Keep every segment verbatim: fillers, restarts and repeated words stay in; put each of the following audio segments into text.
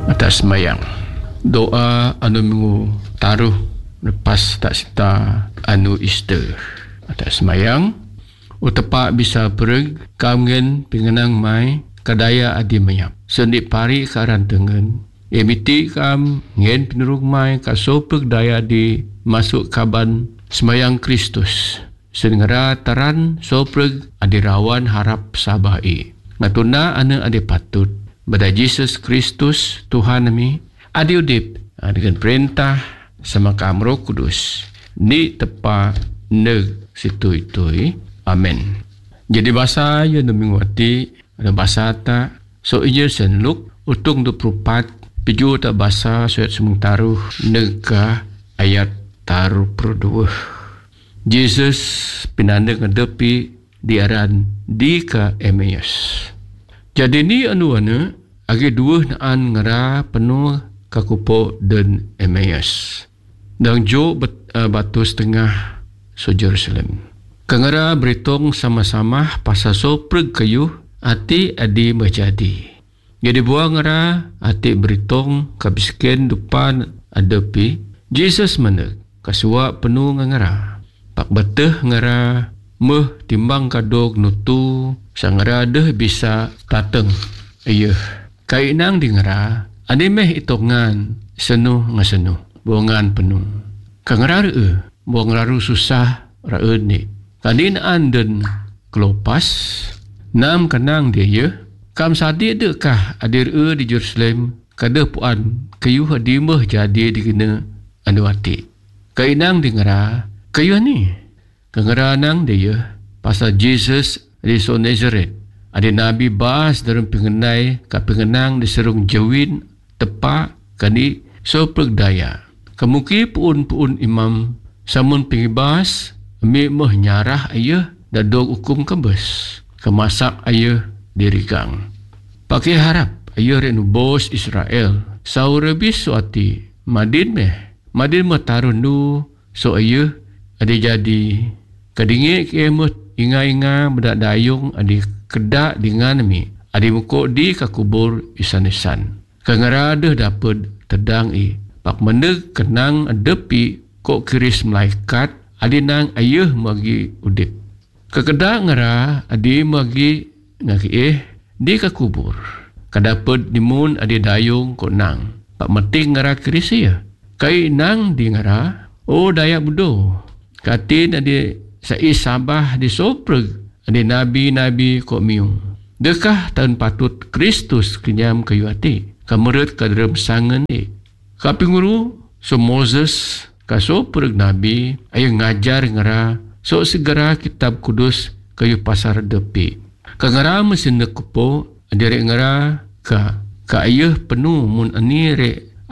atas sembahyang. Doa anu minggu taruh lepas tak sita anu Easter atas sembahyang. Utepak bisa pereg kamgen pengenang mai kadaya adi mayap. Sendik pari karan tengen. Emiti kam ngen penurung mai kasopeg daya di masuk kaban sembahyang Kristus. Senengara taran sopreg adi rawan harap sabai. Ngatuna ane adi patut. Bada Jesus Kristus Tuhan kami adi udip dengan perintah sama kam Roh Kudus. Ni tepa neg situ itu. Amen. Jadi bahasa yang mingguati ada bahasa tak so iyer senluk utung dua puluh empat piju tak bahasa suat semung taruh nega ayat taruh perdua. Jesus pinanda ngadepi diaran di ke Emmaus. Jadi ni anu anu agi dua naan ngara penuh kakupo dan Emmaus. Dan jo bet, uh, batu setengah so Jerusalem. Kengara beritong sama-sama pasal sopreg kayu ati adi menjadi. Jadi buang ngara ati beritong kabisken depan adepi Jesus meneg kasua penuh ngara. Pak beteh ngara meh timbang kadog nutu sangara deh bisa tateng. Ayuh kainang di ngara adi meh hitungan senuh ngasenuh buangan penuh. Kengara re buang raru susah ra ni. Kadinaan dan kelopas nam kenang dia ya kam sadik dekah adir e di Jerusalem kada puan kayu hadimah jadi dikena anu ati kainang dingara kayu ni kengara nang dia ya pasal Jesus di so Nazareth ada nabi bahas dalam pengenai ka pengenang diserung jawin tepak kani so perdaya kemuki puun-puun imam samun pengibas mi meh nyarah ayah dadog hukum kebes kemasak ayah dirigang pakai harap ayah renu bos Israel saurebis suati madin meh madin meh taruh nu so ayah ada jadi kadinge kemut inga-inga bedak dayung adi kedak dengan mi adi muko di kakubur isan-isan kangarade dapat tedang i pak meneg kenang adepi kok kiris malaikat adi nang ayuh magi udip. Kekedak ngara adi magi ngaki eh di kakubur. Kadapet dimun adi dayung kok nang. Pak meting ngara kirisi ya. Kai nang di ngara. Oh dayak budo. Katin adi sai sabah di sopreg. Adi nabi-nabi kok miung. Dekah tahun patut Kristus kenyam kayu hati. Kamerut kaderam sangan ni. Kapinguru so Moses kaso pereg nabi ayo ngajar ngara so segera kitab kudus kayu pasar depi kangara mesin kupo adire ngara ka ka ayo penuh mun ani re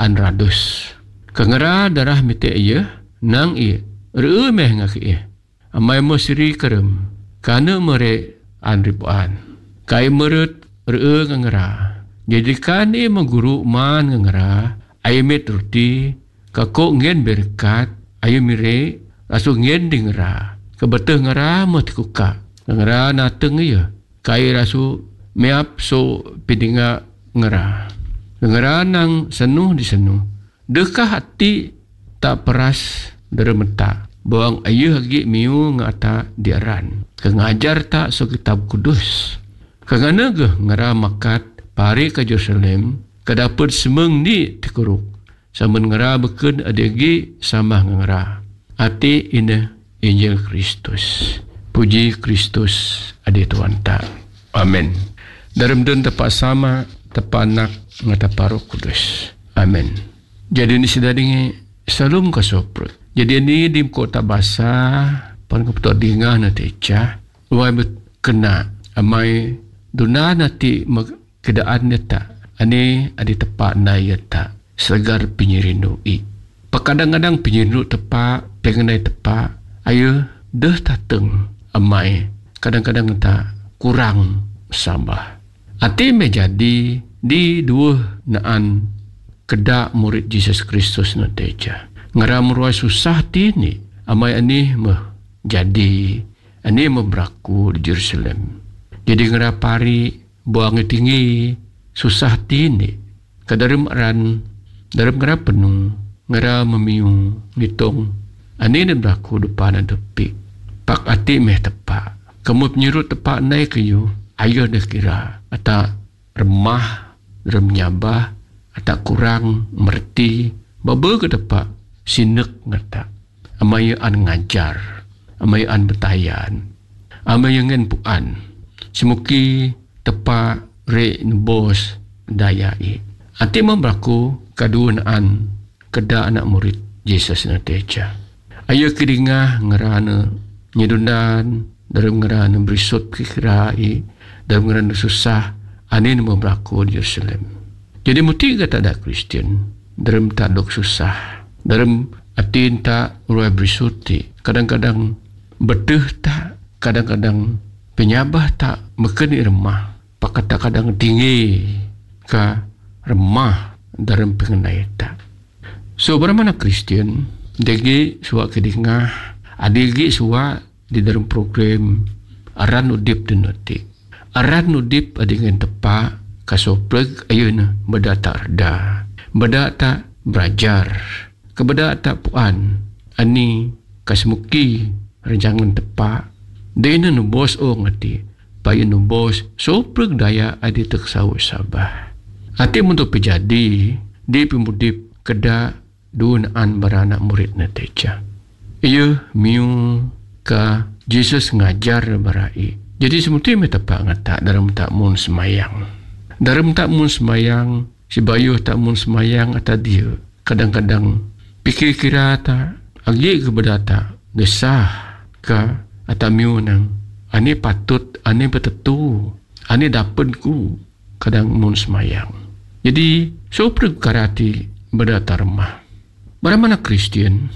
anradus kangara darah mite ayo nang i re meh ngaki e amai mo siri kerem kana mere anribuan kai merut re ngara jadi kan e maguru man ngara ayo met ruti kako ngen berkat ayo mire rasu ngen dingera kebeteh ngara mati kuka ngara nateng ya kai rasu meap so pidinga ngera ngera nang senuh di senuh dekah hati tak peras deremeta buang ayo hagi miu ngata diaran kengajar tak so kitab kudus kengana ge ngera makat pari ke Jerusalem kedapet semeng ni tikuruk samun ngera beken adegi sama ngera ati ina Injil Kristus puji Kristus adi Tuhan ta amin dalam dun tepat sama tepat nak ngata Roh Kudus amin. Jadi ni sedadingi salum kasoprut jadi ni di kota basah pan keputuk dingah na teca wai kena amai duna nati kedaan ta ani adi tepat na ya ta segar penyirindu i. Pakadang-kadang penyirindu tepak, pengenai tepak, ayo deh tateng amai. Kadang-kadang tak kurang sabah. Ati menjadi di dua naan kedak murid Jesus Kristus na teja. Ngara meruai susah tini, amai ani meh jadi, ani memberaku di Jerusalem. Jadi ngara pari buang tinggi susah tini. Kadarim aran, darim ngara penuh, ngara memiyung, nitong. Ani ni berlaku depan dan tepi. Pak ati meh tepak. Kamu penyerut tepak naik kayu, ayah dah kira. Atau remah, darim nyabah, atau kurang, merti. Baba ke tepak, sinek ngata. Amayaan ngajar, amayaan betayan, amayangan puan. Semuki tepak, rek nebos, dayai. Ati mau berlaku kaduanaan kedah anak murid Yesus na teja. Ayo kedingah ngerana nyedundan, dalam ngerana berisut pikirai, dalam ngerana susah, anin mau berlaku di Yerusalem. Jadi muti kata tak Kristian, dalam tak dok susah, dalam atin tak urai berisuti, kadang-kadang betuh tak, kadang-kadang penyabah tak, mekeni remah, pak kata kadang tinggi ke remah dalam pengenai tak. So, bagaimana Kristian, degi suak kedingah, adigi suak di dalam program aran udip dan nutik. Aran udip adingan tepak, kasoplek ayun beda tak reda, beda tak belajar, kebeda tak puan, ani kasmuki rancangan tepak, dena nubos o ngati, payu nubos, soplek daya adi teksawu sabah. Hati untuk pejadi, di pemudip kedah dunaan beranak murid na teja. Ia miu ka Jesus ngajar barai. Jadi semuti me tepak ngata dalam tak mun semayang. Dalam tak mun semayang, si bayuh tak mun semayang atau dia. Kadang-kadang pikir kira tak, agi kepada tak, desah ka atau miu nang. Ani patut, ani betetu, ani dapatku kadang mun semayang. Jadi, so perkarati berdata remah. Bagaimana Kristian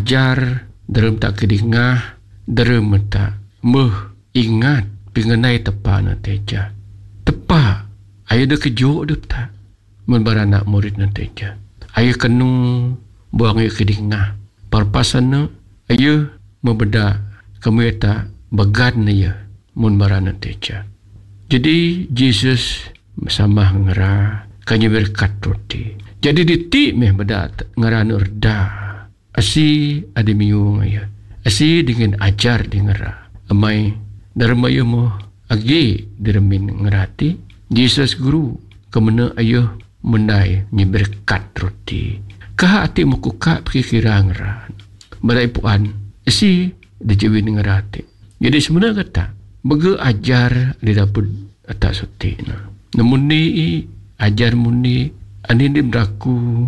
ajar dalam tak kedingah, dalam tak meh ingat pengenai tepa na teja. Tepa, ayah dah kejuk dah tak memberanak murid na teja. Ayah kenu buang ayah kedingah. Parpasan na, ayah membeda kamu tak bagan na ya memberanak teja. Jadi, Jesus bersama ngera kanya berkat roti. Jadi ditik meh bedat ngerana reda. Asi ada miung ayah. Asi dengan ajar di ngera. Amai darma ayah mo agi diramin ngerati. Jesus guru kemana ayah menai ni berkat roti. Kah hati mo kuka pikira ngera. Badai puan. Asi dijawin ngerati. Jadi sebenarnya kata bega ajar di dapur atas roti na. Namun ni ajar muni ani ni berlaku